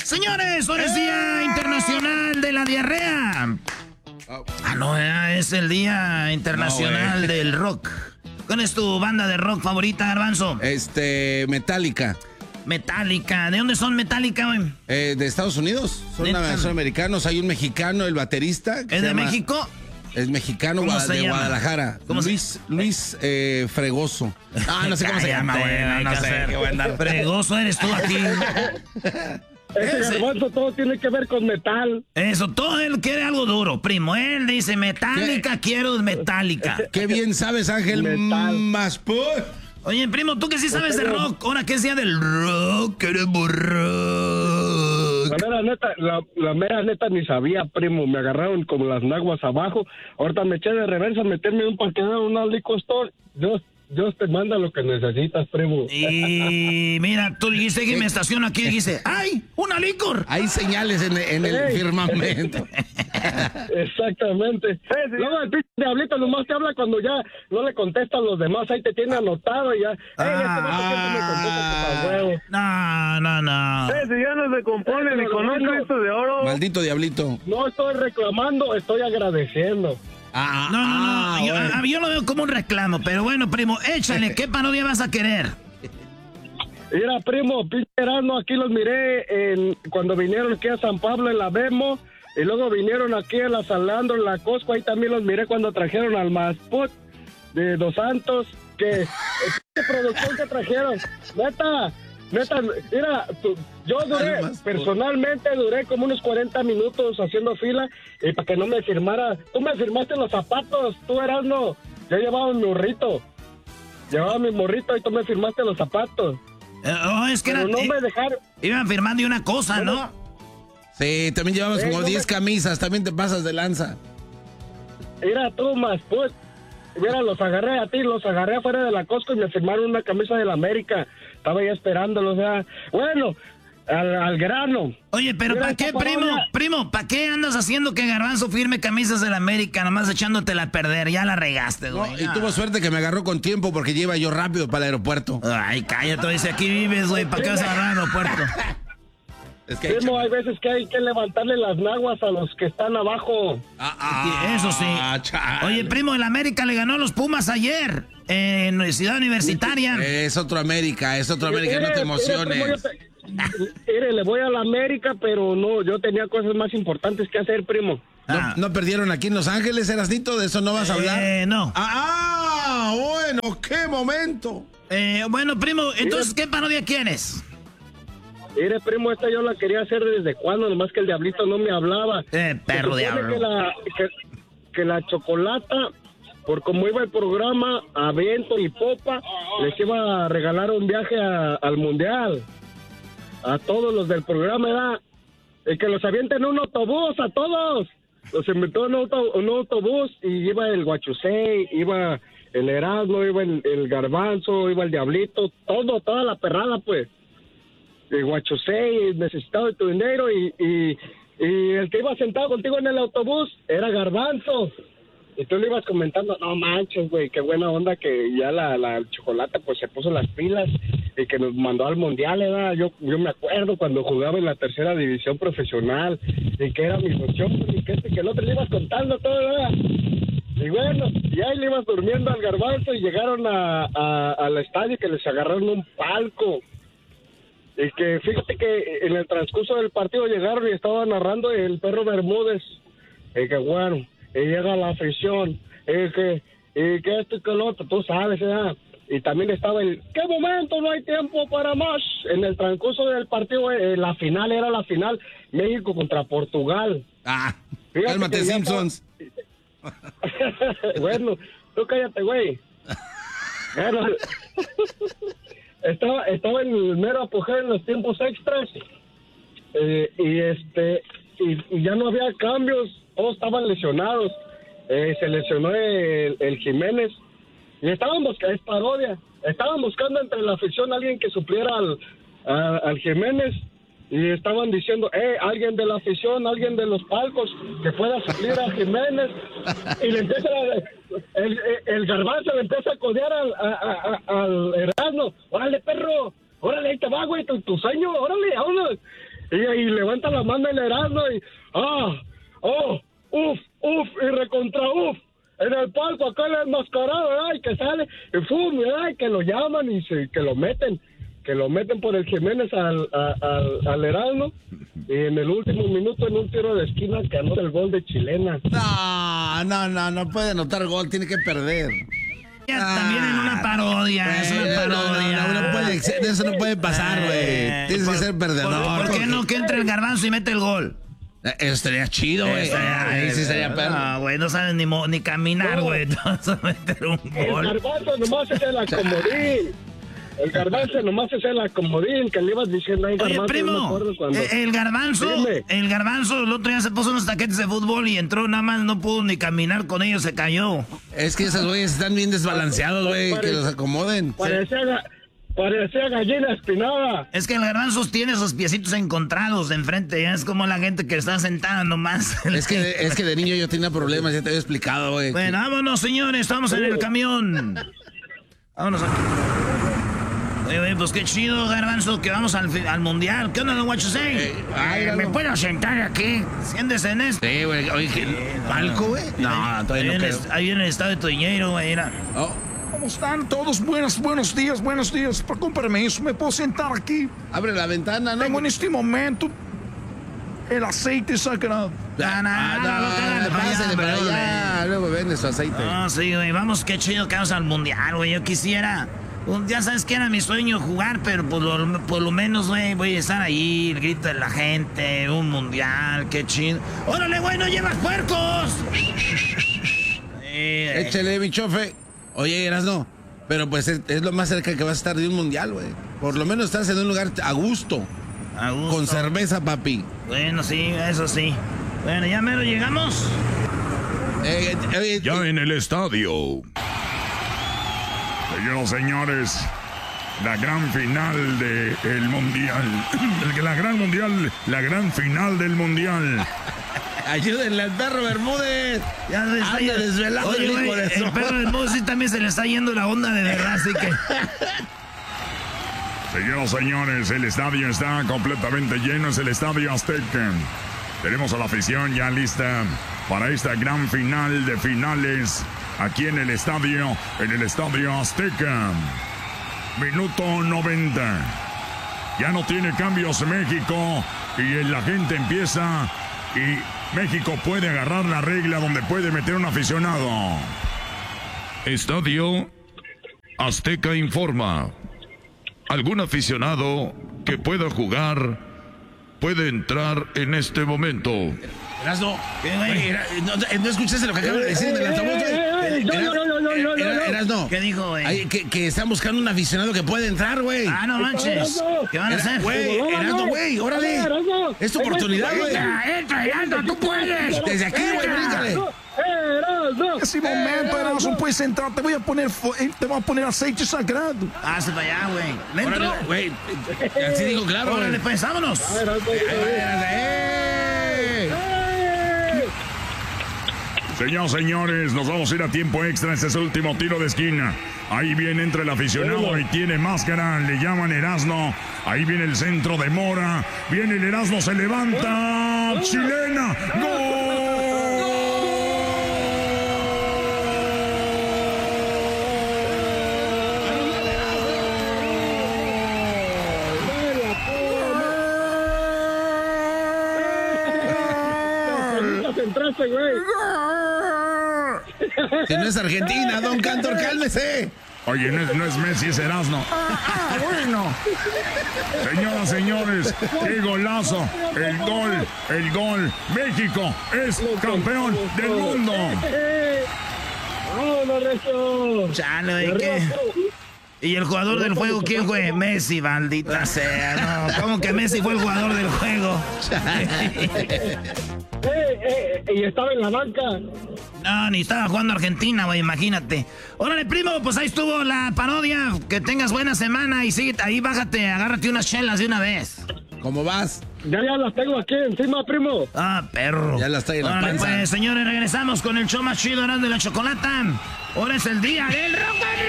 Señores, hoy es Día Internacional de la Diarrea. No, es el Día Internacional del Rock. ¿Cuál es tu banda de rock favorita, Garbanzo? Metallica. Metallica. ¿De dónde son Metallica, güey? De Estados Unidos. Son americanos. Hay un mexicano, el baterista. ¿Es de México? Es mexicano, de Guadalajara. Luis Fregoso. No sé cómo se llama, güey. No sé. Fregoso eres tú aquí. Ese Garbanzo todo tiene que ver con metal. Eso, todo él quiere algo duro, primo. Él dice Metallica, quiero Metallica. Qué bien sabes, Ángel. Más Oye, primo, tú que sí sabes de rock. Ahora que es día del rock, queremos rock. La mera neta ni sabía, primo. Me agarraron como las naguas abajo. Ahorita me eché de reversa a meterme un parqueadero, una liquor store. Dios te manda lo que necesitas, primo. Y mira, tú dijiste que me estaciono aquí y dijiste, ¡ay, una licor! Hay señales en el firmamento. Exactamente. Luego el pinche diablito nomás te habla cuando ya no le contestan los demás. Ahí te tiene anotado y ya. No. Si ya no se compone ni con un Cristo de oro. Maldito diablito. No estoy reclamando, estoy agradeciendo. No. Yo lo veo como un reclamo, pero bueno, primo, échale, ¿qué parodia vas a querer? Mira, primo, pinche Erasmo, aquí los miré cuando vinieron aquí a San Pablo en la Bemo, y luego vinieron aquí a la Salandro, en la Costco, ahí también los miré cuando trajeron al Masput de Dos Santos, que producción que trajeron, neta, mira, yo personalmente duré como unos 40 minutos haciendo fila y para que no me firmara. Tú me firmaste los zapatos, tú Erasmo. Yo llevaba mi morrito y tú me firmaste los zapatos. Es que pero no me dejaron. Iban firmando y una cosa, ¿no? Sí, también llevabas como 10 camisas, también te pasas de lanza. Mira tú, más pues. Mira, los agarré afuera de la Costco y me firmaron una camisa de la América. Estaba ya esperándolo, o sea, bueno, al grano. Oye, pero ¿para qué, primo? ¿Para qué andas haciendo que Garbanzo firme camisas de la América, nomás echándotela a perder? Ya la regaste, güey. No, y tuvo suerte que me agarró con tiempo porque lleva yo rápido para el aeropuerto. Ay, cállate, dice, aquí vives, güey, ¿para qué vas a agarrar al aeropuerto? Es que hay veces que hay que levantarle las naguas a los que están abajo. Eso sí. Oye, primo, el América le ganó a los Pumas ayer en Ciudad Universitaria. Es otro América, no te emociones. Le voy a la América, pero no, yo tenía cosas más importantes que hacer, primo. ¿No perdieron aquí en Los Ángeles, Erasnito? ¿De eso no vas a hablar? No. Bueno, qué momento. Bueno, primo, entonces, ¿qué parodia quieres? Mire, primo, esta yo la quería hacer desde cuando, nomás que el diablito no me hablaba. Perro diablo. Que la Chocolata, por como iba el programa, a viento y popa, les iba a regalar un viaje al Mundial. A todos los del programa, era que los avienten un autobús, a todos. Los invitó en un autobús y iba el Guachusei, iba el Erasmo, iba el Garbanzo, iba el Diablito, toda la perrada, pues. El Guachusei, necesitado de tu dinero y el que iba sentado contigo en el autobús era Garbanzo. Y tú le ibas comentando, no manches, güey, qué buena onda que ya la Chocolata pues se puso las pilas y que nos mandó al Mundial, ¿verdad? Yo me acuerdo cuando jugaba en la tercera división profesional y que era mi ilusión y que el otro le ibas contando todo, ¿verdad? Y bueno, y ahí le ibas durmiendo al Garbanzo y llegaron al estadio que les agarraron un palco. Y que fíjate que en el transcurso del partido llegaron y estaba narrando el Perro Bermúdez. Y que bueno, y llega la afición. Y que esto y que lo otro, tú sabes, ¿verdad? Y también estaba ¿qué momento? No hay tiempo para más. En el transcurso del partido, la final era México contra Portugal. Fíjate, cálmate, Simpsons. Bueno, tú cállate, güey. Bueno, estaba en el mero apogeo en los tiempos extras y ya no había cambios, todos estaban lesionados. Se lesionó el Jiménez y estaban buscando, es parodia, estaban buscando entre la afición a alguien que supliera al Jiménez y estaban diciendo, alguien de la afición, alguien de los palcos que pueda suplir a Jiménez. Y le empieza el Garbanzo le empieza a codear al Erasmo. Órale, perro, órale, ahí te va, güey, tu sueño, órale, vámonos. y levanta la mano el Erasmo y y recontra en el palco acá el enmascarado, ¿verdad? Y que sale, y ¡fum! ¿verdad? Y que lo llaman y que lo meten por el Jiménez al Erasmo, y en el último minuto en un tiro de esquina que anota el gol de Chilena. No puede anotar gol, tiene que perder. También en una parodia, es una parodia. Eso no puede pasar, güey. Tienes que ser perdedor. ¿Por qué no que entre el Garbanzo y mete el gol? Eso estaría chido, güey. Ahí sí estaría perro. No, güey, no sabes ni caminar, güey. No vas a meter un gol. El Garbanzo nomás es el acomodín. El Garbanzo nomás es el acomodín que le ibas diciendo ahí, Garbanzo. Oye, primo, el Garbanzo el otro día se puso unos taquetes de fútbol y entró, nada más no pudo ni caminar con ellos, se cayó. Es que esos güeyes están bien desbalanceados, güey, que los acomoden. Parecía gallina espinada. Es que el Garbanzo tiene esos piecitos encontrados de enfrente, es como la gente que está sentada nomás. Es que de niño yo tenía problemas, ya te había explicado, güey. Bueno, vámonos, señores, estamos en el camión. Vámonos aquí. Oye, pues qué chido, Garbanzo, que vamos al mundial. ¿Qué onda, don What You Say? ¿Me puedo sentar aquí? Siéntese en esto. Sí, güey. Oye, ¿palco, güey? No, todavía no creo. Ahí en el estado de Toñeiro, güey, era. ¿Cómo están todos? Buenos días. Con permiso, ¿me puedo sentar aquí? Abre la ventana, ¿no? Tengo en este momento el aceite sagrado. Pásale para allá. Luego vende su aceite. No, sí, güey. Vamos, qué chido que vamos al mundial, güey. Yo quisiera... Ya sabes que era mi sueño jugar, pero por lo menos, güey, voy a estar ahí, el grito de la gente, un mundial, qué chido. ¡Órale, güey, no llevas puercos! Échale, mi chofe. Oye, Erasno, pero pues es lo más cerca que vas a estar de un mundial, güey. Por lo menos estás en un lugar a gusto. A gusto. Con cerveza, papi. Bueno, sí, eso sí. Bueno, ya mero llegamos. Ya en el estadio. Señores, la gran final del mundial. La gran final del mundial. Ayúdenle al perro Bermúdez. Ya se está desvelado. Oye, güey, el perro Bermúdez sí también se le está yendo la onda de verdad, así que... Señores, el estadio está completamente lleno. Es el Estadio Azteca. Tenemos a la afición ya lista para esta gran final de finales. Aquí en el Estadio Azteca. Minuto 90. Ya no tiene cambios México y la gente empieza y México puede agarrar la regla donde puede meter un aficionado. Estadio Azteca informa. Algún aficionado que pueda jugar puede entrar en este momento. Erasno, ¿no escuchaste lo que acaba de decir en el altavoz? Erasno, ¿qué dijo, güey? Que están buscando un aficionado que puede entrar, güey. Ah, no manches. ¿Qué van a hacer? Erasno, güey, órale. Es tu oportunidad, güey. Entra, Erasno, tú puedes. Desde aquí, güey, bríncale. En ese momento, Erasno, puedes entrar. Te voy a poner aceite sagrado. Hazte para allá, güey. ¿Me entro? Güey, así digo, claro. Órale, pues, vámonos. Señores, nos vamos a ir a tiempo extra. Este es el último tiro de esquina. Ahí viene entre el aficionado y tiene máscara. Le llaman Erasno. Ahí viene el centro de Mora. Viene el Erasno, se levanta. Chilena. ¡Gol! Entraste, güey. Que no es Argentina, don Cantor, cálmese. Oye, no es Messi, es Erasno. Bueno. Señoras, señores, qué golazo. El gol. México es campeón del mundo. ¡Vámonos, Recio! Chale, ¿qué? ¿Y el jugador del juego quién fue? Messi, maldita sea. No, ¿cómo que Messi fue el jugador del juego? Y estaba en la banca. No, ni estaba jugando Argentina, güey, imagínate. Órale, primo, pues ahí estuvo la parodia. Que tengas buena semana y sigue ahí, bájate, agárrate unas chelas de una vez. ¿Cómo vas? Ya las tengo aquí encima, primo. Ah, perro. Ya las trae en la panza. Pues, señores, regresamos con el show más chido, Erasmo de la Chocolata. Ahora es el día del rock.